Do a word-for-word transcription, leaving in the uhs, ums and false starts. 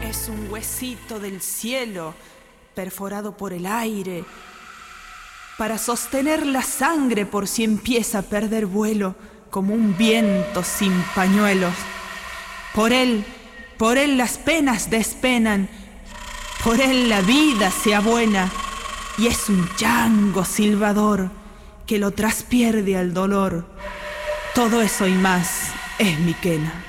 es un huesito del cielo perforado por el aire para sostener la sangre por si empieza a perder vuelo como un viento sin pañuelos. Por él, por él las penas despenan, por él la vida sea buena, y es un chango silbador que lo traspierde al dolor. Todo eso y más es mi quena.